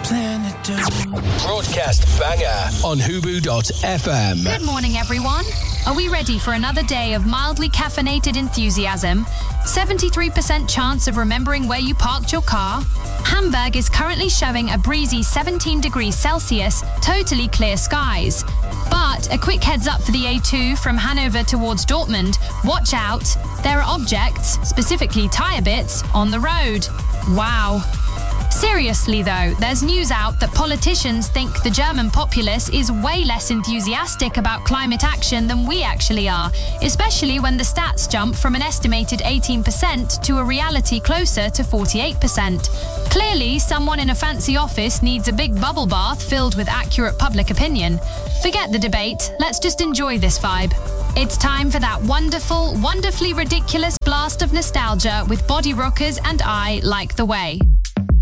plan to do. Broadcast banger on Hubu.fm. Good morning, everyone. Are we ready for another day of mildly caffeinated enthusiasm? 73% chance of remembering where you parked your car? Hamburg is currently showing a breezy 17 degrees Celsius, totally clear skies. But a quick heads up for the A2 from Hanover towards Dortmund. Watch out. There are objects, specifically tyre bits, on the road. Wow. Seriously though, there's news out that politicians think the German populace is way less enthusiastic about climate action than we actually are, especially when the stats jump from an estimated 18% to a reality closer to 48%. Clearly, someone in a fancy office needs a big bubble bath filled with accurate public opinion. Forget the debate, let's just enjoy this vibe. It's time for that wonderful, wonderfully ridiculous blast of nostalgia with Body Rockers and I Like the Way.